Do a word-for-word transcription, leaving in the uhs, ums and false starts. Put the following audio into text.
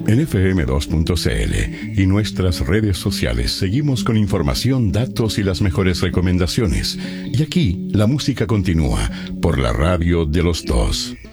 En F M dos punto C L y nuestras redes sociales seguimos con información, datos y las mejores recomendaciones. Y aquí la música continúa por la radio de los dos.